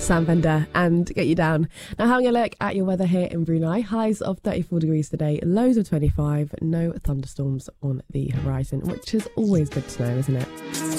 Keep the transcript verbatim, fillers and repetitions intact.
Sam Bender, and get you down. Now, having a look at your weather here in Brunei. Highs of thirty-four degrees today, lows of twenty-five, no thunderstorms on the horizon, which is always good to know, isn't it?